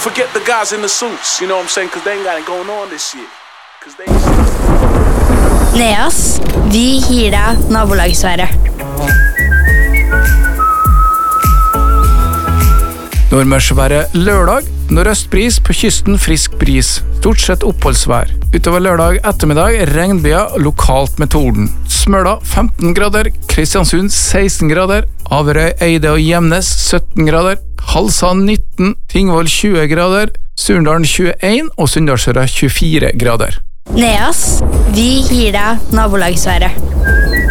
Forget the guys in the suits, you know what I'm saying? Because they ain't got it going on this year. Neas, vi gir deg nabolagsværet. Nordmørsværet lørdag, nordøstbris på kysten, frisk bris. Stort sett oppholdsvær. Utover lørdag ettermiddag, regnbyer, lokalt med torden. Smøla 15 grader, Kristiansund 16 grader, Averøy, Eide og Gjemnes 17 grader, Halsand 19, Tingvoll 20 grader, Surndalen 21 og Sunndalsøra 24 grader. Neas, vi gir deg nabolagsværet.